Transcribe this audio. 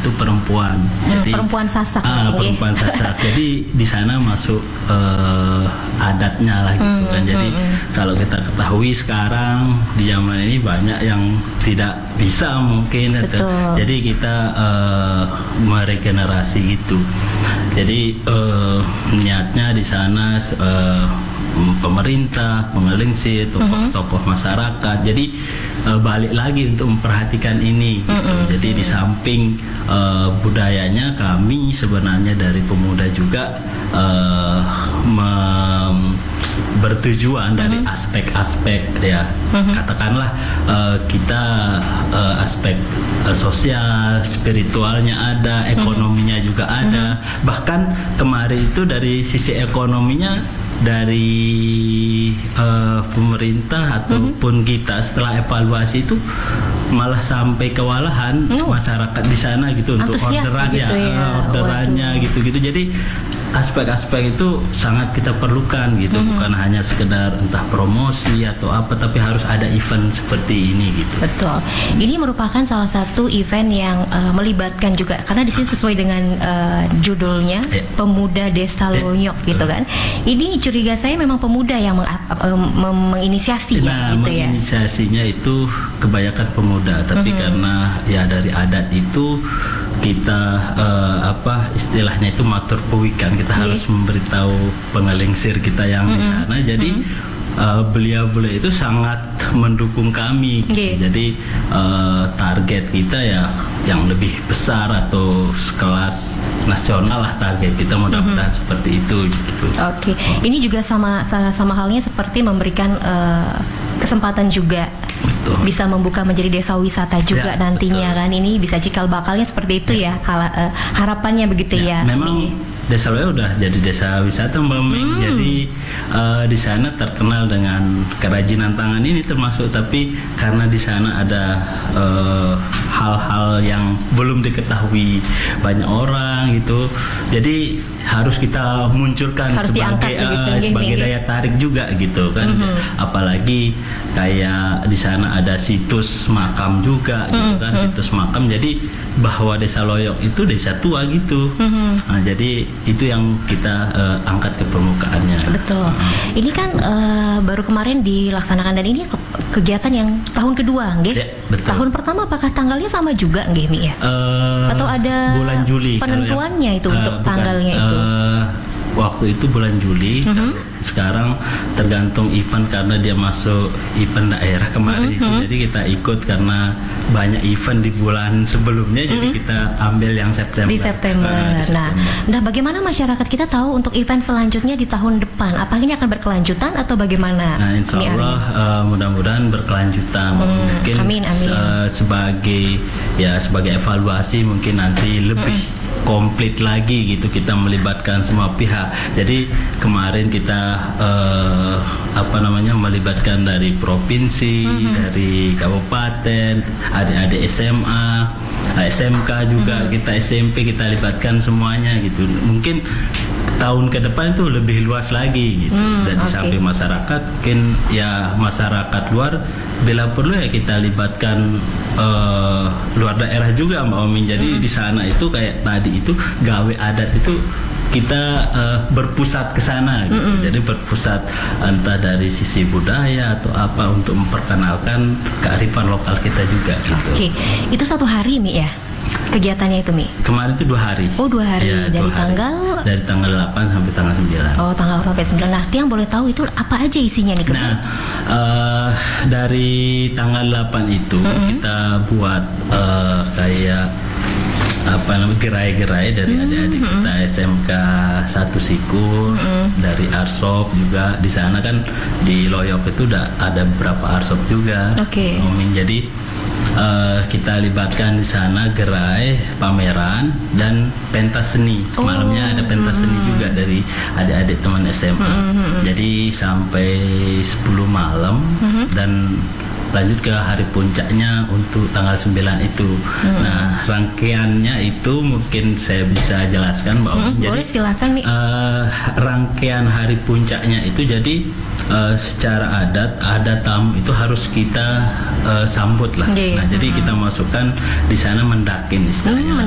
itu perempuan. Jadi perempuan Sasak. Perempuan Sasak. Jadi di sana masuk adatnya lah gitu kan. Jadi kalau kita ketahui sekarang di zaman ini banyak yang tidak bisa mungkin. Jadi kita meregenerasi gitu. Jadi niatnya di sana pemerintah, pengelingsir, tokoh-tokoh masyarakat. Jadi balik lagi untuk memperhatikan ini gitu. Jadi di samping budayanya, kami sebenarnya dari pemuda juga bertujuan dari aspek-aspek ya, katakanlah kita aspek sosial, spiritualnya ada, ekonominya juga ada. Bahkan kemarin itu dari sisi ekonominya, dari pemerintah ataupun kita setelah evaluasi itu malah sampai kewalahan masyarakat di sana gitu untuk orderan gitu orderannya gitu-gitu. Jadi aspek-aspek itu sangat kita perlukan gitu, bukan hanya sekedar entah promosi atau apa, tapi harus ada event seperti ini gitu. Betul. Ini merupakan salah satu event yang melibatkan juga, karena di sini sesuai dengan judulnya Pemuda Desa Loyok gitu kan. Ini curiga saya memang pemuda yang menginisiasi gitu ya. Menginisiasinya itu kebanyakan pemuda, tapi karena ya dari adat itu kita istilahnya itu matur pewikan, kita harus memberitahu pengelingsir kita yang di sana. Jadi beliau-beliau itu sangat mendukung kami. Jadi target kita ya yang lebih besar atau kelas nasional lah target kita, mudah-mudahan seperti itu gitu. Ini juga sama halnya seperti memberikan kesempatan juga. Betul. Bisa membuka menjadi desa wisata juga nantinya kan. Ini bisa cikal bakalnya seperti itu ya. Harapannya begitu ya. Memang Desa Loyok udah jadi desa wisata Mbak Ming. Jadi di sana terkenal dengan kerajinan tangan ini termasuk, tapi karena di sana ada hal-hal yang belum diketahui banyak orang gitu. Jadi harus kita munculkan sebagai daya tarik juga gitu kan. Apalagi kayak di sana ada situs makam juga gitu kan, situs makam. Jadi bahwa Desa Loyok itu desa tua gitu. Nah, jadi itu yang kita angkat ke permukaannya. Betul. Ini kan baru kemarin dilaksanakan, dan ini kegiatan yang tahun kedua, nggih? Tahun pertama apakah tanggalnya sama juga, nggih, Mi ya? Atau ada bulan Juli penentuannya itu untuk tanggalnya itu? Waktu itu bulan Juli. Sekarang tergantung event, karena dia masuk event daerah kemarin itu. Jadi kita ikut karena banyak event di bulan sebelumnya. Jadi kita ambil yang September. Di September. Nah, bagaimana masyarakat kita tahu untuk event selanjutnya di tahun depan? Apakah ini akan berkelanjutan atau bagaimana? Nah, insya Allah mudah-mudahan berkelanjutan. Mungkin amin. Sebagai evaluasi mungkin nanti lebih komplit lagi gitu, kita melibatkan semua pihak. Jadi kemarin kita melibatkan dari provinsi, dari kabupaten, adik-adik SMA, SMK juga, kita SMP, kita libatkan semuanya gitu. Mungkin tahun ke depan itu lebih luas lagi gitu. Dan di samping masyarakat, mungkin ya masyarakat luar bila perlu ya kita libatkan luar daerah juga Mbak Omin. Jadi di sana itu kayak tadi itu gawe adat itu kita berpusat ke sana gitu. Jadi berpusat entah dari sisi budaya atau apa untuk memperkenalkan kearifan lokal kita juga gitu. Itu satu hari, Mi ya? Kegiatannya itu, Mi? Kemarin itu 2 hari. Oh, 2 hari. Ya, dari tanggal 8 sampai tanggal 9. Oh, tanggal 8 sampai 9. Nah, Tiang boleh tahu itu apa aja isinya nih? Dari tanggal 8 itu kita buat kayak gerai-gerai dari adik-adik kita SMK 1 Sikur, dari Arsop juga. Di sana kan di Loyok itu udah ada beberapa Arsop juga. Jadi kita libatkan di sana gerai, pameran, dan pentas seni. Malamnya ada pentas seni juga dari adik-adik teman SMA. Jadi sampai 10 malam dan lanjut ke hari puncaknya untuk tanggal 9 itu. Nah, rangkaiannya itu mungkin saya bisa jelaskan Mbak Om. Jadi silakan, Mi. Rangkaian hari puncaknya itu jadi secara adat tamu itu harus kita sambut lah. Nah, jadi kita masukkan di sana mendakin istilahnya.